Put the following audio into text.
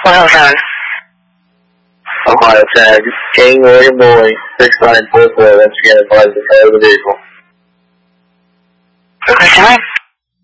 107. Ohio tag. King William Boy, 6944. Once again, advise the side of the vehicle. Okay, time.